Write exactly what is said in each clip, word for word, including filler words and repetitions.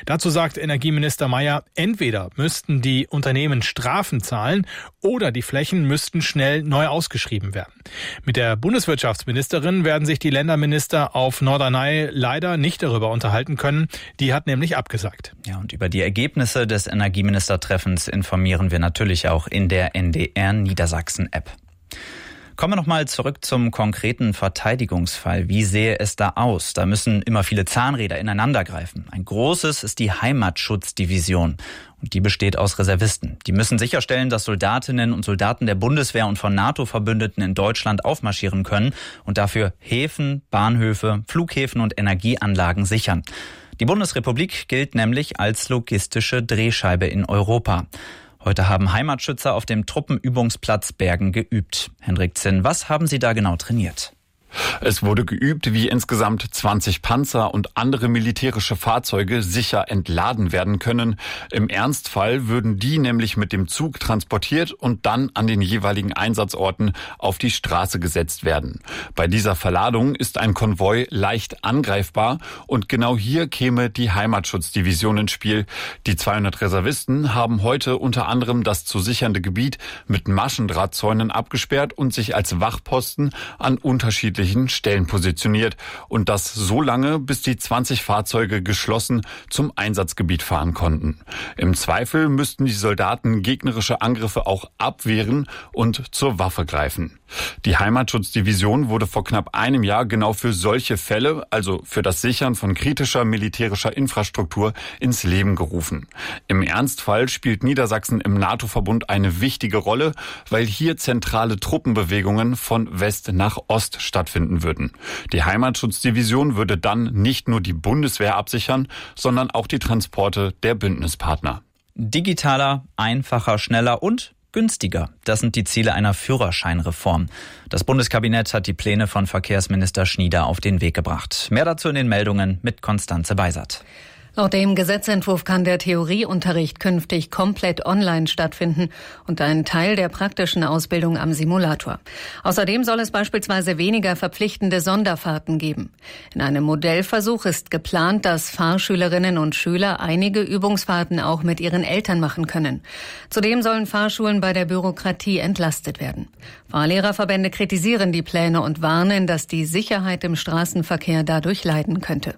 Dazu sagt Energieminister Mayer, entweder müssten die Unternehmen Strafen zahlen oder die Flächen müssten schnell neu ausgeschrieben werden. Mit der Bundeswirtschaftsministerin werden sich die Länderminister auf Norderney leider nicht darüber unterhalten können. Die hat nämlich abgesagt. Ja, und über die Ergebnisse des Energieministertreffens informieren wir natürlich auch in der N D R Niedersachsen-App. Kommen wir nochmal zurück zum konkreten Verteidigungsfall. Wie sähe es da aus? Da müssen immer viele Zahnräder ineinandergreifen. Ein großes ist die Heimatschutzdivision. Und die besteht aus Reservisten. Die müssen sicherstellen, dass Soldatinnen und Soldaten der Bundeswehr und von NATO-Verbündeten in Deutschland aufmarschieren können und dafür Häfen, Bahnhöfe, Flughäfen und Energieanlagen sichern. Die Bundesrepublik gilt nämlich als logistische Drehscheibe in Europa. Heute haben Heimatschützer auf dem Truppenübungsplatz Bergen geübt. Hendrik Zinn, was haben Sie da genau trainiert? Es wurde geübt, wie insgesamt zwanzig Panzer und andere militärische Fahrzeuge sicher entladen werden können. Im Ernstfall würden die nämlich mit dem Zug transportiert und dann an den jeweiligen Einsatzorten auf die Straße gesetzt werden. Bei dieser Verladung ist ein Konvoi leicht angreifbar und genau hier käme die Heimatschutzdivision ins Spiel. Die zweihundert Reservisten haben heute unter anderem das zu sichernde Gebiet mit Maschendrahtzäunen abgesperrt und sich als Wachposten an unterschiedlichen Stellen positioniert. Und das so lange, bis die zwanzig Fahrzeuge geschlossen zum Einsatzgebiet fahren konnten. Im Zweifel müssten die Soldaten gegnerische Angriffe auch abwehren und zur Waffe greifen. Die Heimatschutzdivision wurde vor knapp einem Jahr genau für solche Fälle, also für das Sichern von kritischer militärischer Infrastruktur, ins Leben gerufen. Im Ernstfall spielt Niedersachsen im NATO-Verbund eine wichtige Rolle, weil hier zentrale Truppenbewegungen von West nach Ost stattfinden würden. Die Heimatschutzdivision würde dann nicht nur die Bundeswehr absichern, sondern auch die Transporte der Bündnispartner. Digitaler, einfacher, schneller und günstiger. Das sind die Ziele einer Führerscheinreform. Das Bundeskabinett hat die Pläne von Verkehrsminister Schnieder auf den Weg gebracht. Mehr dazu in den Meldungen mit Konstanze Beisert. Laut dem Gesetzentwurf kann der Theorieunterricht künftig komplett online stattfinden und ein Teil der praktischen Ausbildung am Simulator. Außerdem soll es beispielsweise weniger verpflichtende Sonderfahrten geben. In einem Modellversuch ist geplant, dass Fahrschülerinnen und Schüler einige Übungsfahrten auch mit ihren Eltern machen können. Zudem sollen Fahrschulen bei der Bürokratie entlastet werden. Fahrlehrerverbände kritisieren die Pläne und warnen, dass die Sicherheit im Straßenverkehr dadurch leiden könnte.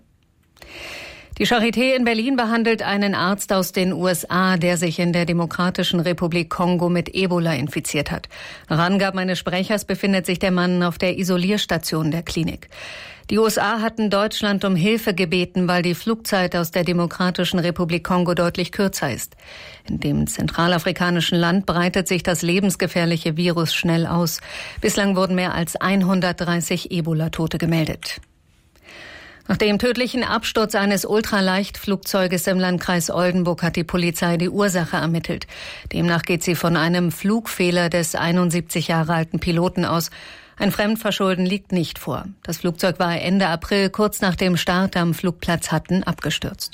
Die Charité in Berlin behandelt einen Arzt aus den U S A, der sich in der Demokratischen Republik Kongo mit Ebola infiziert hat. Nach Angaben eines Sprechers befindet sich der Mann auf der Isolierstation der Klinik. Die U S A hatten Deutschland um Hilfe gebeten, weil die Flugzeit aus der Demokratischen Republik Kongo deutlich kürzer ist. In dem zentralafrikanischen Land breitet sich das lebensgefährliche Virus schnell aus. Bislang wurden mehr als hundertdreißig Ebola-Tote gemeldet. Nach dem tödlichen Absturz eines Ultraleichtflugzeuges im Landkreis Oldenburg hat die Polizei die Ursache ermittelt. Demnach geht sie von einem Flugfehler des einundsiebzig Jahre alten Piloten aus. Ein Fremdverschulden liegt nicht vor. Das Flugzeug war Ende April, kurz nach dem Start am Flugplatz Hatten, abgestürzt.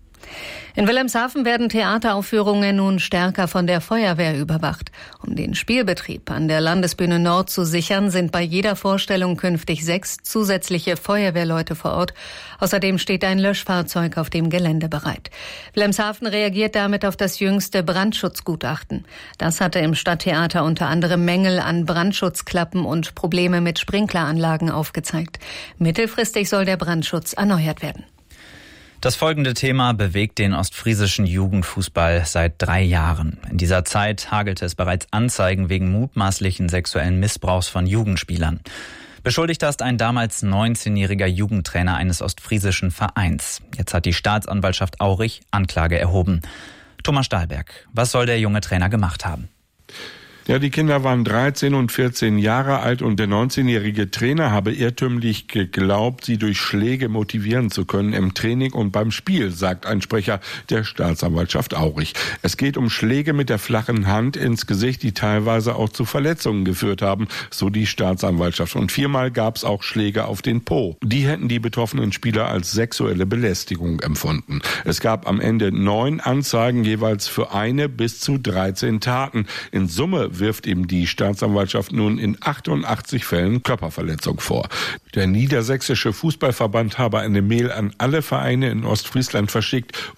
In Wilhelmshaven werden Theateraufführungen nun stärker von der Feuerwehr überwacht. Um den Spielbetrieb an der Landesbühne Nord zu sichern, sind bei jeder Vorstellung künftig sechs zusätzliche Feuerwehrleute vor Ort. Außerdem steht ein Löschfahrzeug auf dem Gelände bereit. Wilhelmshaven reagiert damit auf das jüngste Brandschutzgutachten. Das hatte im Stadttheater unter anderem Mängel an Brandschutzklappen und Probleme mit Sprinkleranlagen aufgezeigt. Mittelfristig soll der Brandschutz erneuert werden. Das folgende Thema bewegt den ostfriesischen Jugendfußball seit drei Jahren. In dieser Zeit hagelte es bereits Anzeigen wegen mutmaßlichen sexuellen Missbrauchs von Jugendspielern. Beschuldigter ist ein damals neunzehnjähriger Jugendtrainer eines ostfriesischen Vereins. Jetzt hat die Staatsanwaltschaft Aurich Anklage erhoben. Thomas Stahlberg, was soll der junge Trainer gemacht haben? Ja, die Kinder waren dreizehn und vierzehn Jahre alt und der neunzehnjährige Trainer habe irrtümlich geglaubt, sie durch Schläge motivieren zu können im Training und beim Spiel, sagt ein Sprecher der Staatsanwaltschaft Aurich. Es geht um Schläge mit der flachen Hand ins Gesicht, die teilweise auch zu Verletzungen geführt haben, so die Staatsanwaltschaft. Und viermal gab es auch Schläge auf den Po. Die hätten die betroffenen Spieler als sexuelle Belästigung empfunden. Es gab am Ende neun Anzeigen, jeweils für eine bis zu dreizehn Taten. In Summe wirft ihm die Staatsanwaltschaft nun in achtundachtzig Fällen Körperverletzung vor. Der Niedersächsische Fußballverband habe eine Mail an alle Vereine in Ostfriesland verschickt,